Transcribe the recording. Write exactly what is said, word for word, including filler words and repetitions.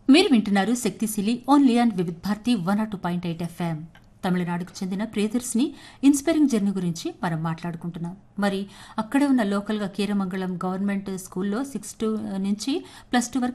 మీరు వింటున్నారు శక్తిశీలి only on Vividh Bharati one or two point eight FM. తమిళనాడుకు చెందిన ప్రియదర్శిని ఇన్స్పైరింగ్ జర్నీ గురించి మనం మాట్లాడుకుంటున్నాం. మరి అక్కడే ఉన్న లోకల్గా కీరమంగళం గవర్నమెంట్ స్కూల్లో సిక్స్ టు నుంచి ప్లస్ టూ వరకు